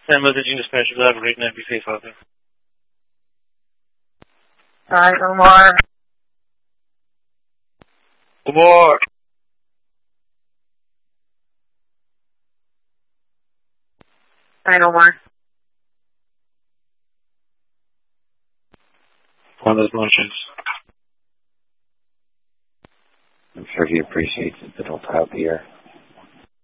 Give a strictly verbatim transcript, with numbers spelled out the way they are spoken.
Sam, the Genius Spanish. Have a great night. Be safe out there. Hi, Omar. Omar. Hi, Omar. Buenas noches. I'm sure he appreciates it that he'll out here.